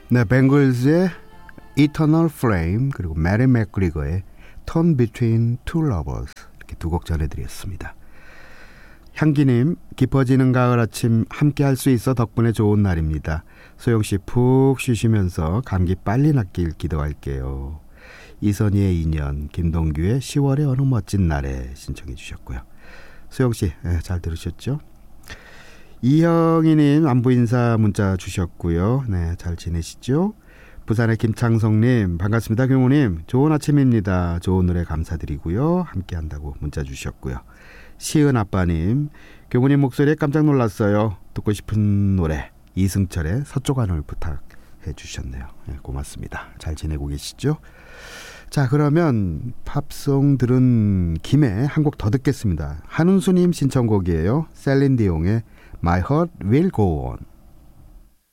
네, 뱅글즈의 Eternal Flame 그리고 메리 맥그리거의 Torn Between Two Lovers 이렇게 두 곡 전해드렸습니다. 향기님, 깊어지는 가을 아침 함께 할 수 있어 덕분에 좋은 날입니다. 소영씨 푹 쉬시면서 감기 빨리 낫길 기도할게요. 이선희의 인연, 김동규의 10월의 어느 멋진 날에 신청해 주셨고요. 소영씨 잘 들으셨죠? 이형희님 안부 인사 문자 주셨고요. 네, 잘 지내시죠? 부산의 김창성님 반갑습니다. 경호님 좋은 아침입니다. 좋은 노래 감사드리고요. 함께 한다고 문자 주셨고요. 시은 아빠님, 경호님 목소리에 깜짝 놀랐어요. 듣고 싶은 노래 이승철의 서쪽하늘 부탁해 주셨네요. 네, 고맙습니다. 잘 지내고 계시죠? 자, 그러면 팝송 들은 김에 한 곡 더 듣겠습니다. 한은수님 신청곡이에요. 셀린 디옹의 My Heart Will Go On.